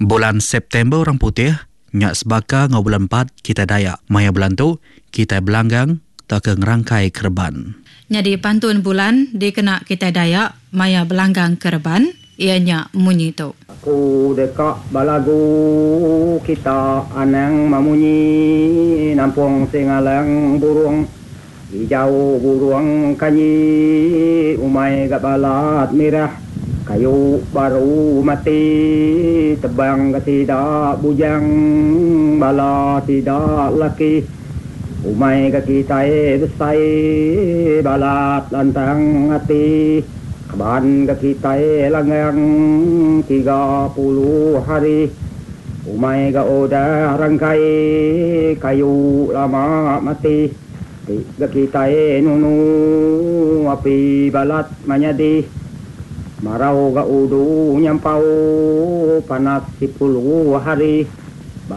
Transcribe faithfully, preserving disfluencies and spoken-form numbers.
Bulan September orang putih, nyak sebaka ngau bulan empat kita Dayak. Maya bulan tu, kita belanggang tak ke ngerangkai kerban. Jadi pantun bulan dikena kita Dayak, maya belanggang kerban, ianya munyi tu. Ku dekak balagu kita anang mamunyi nampung singalang burung hijau burung kanyi umai gak balat merah kayu baru mati tebang ke tidak bujang bala tidak laki umai ke kita besai balat lantang hati Ban ke kita langgang tiga puluh hari umai ke udah rangkai kayu lama mati ke kita nunu api balat manyadi marau ke udu nyampau panas sepuluh hari